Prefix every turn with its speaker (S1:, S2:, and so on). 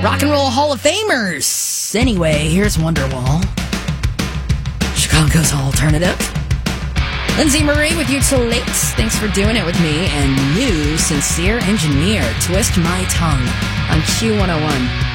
S1: Rock and Roll Hall of Famers. Anyway, here's Wonderwall. Chicago's Alternative. Lindsay Marie with You Till Late. Thanks for doing it with me. And you, Sincere Engineer, Twist My Tongue on Q101.